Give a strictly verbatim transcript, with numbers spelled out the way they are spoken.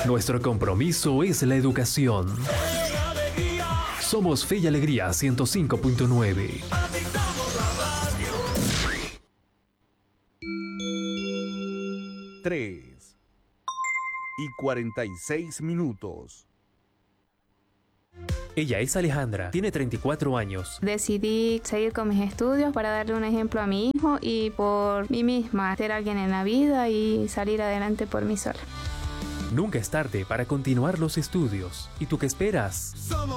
Nuestro compromiso es la educación. Somos Fe y Alegría ciento cinco punto nueve. tres y cuarenta y seis minutos. Ella es Alejandra, tiene treinta y cuatro años. Decidí seguir con mis estudios para darle un ejemplo a mi hijo y por mí misma, ser alguien en la vida y salir adelante por mí sola. Nunca es tarde para continuar los estudios. ¿Y tú qué esperas?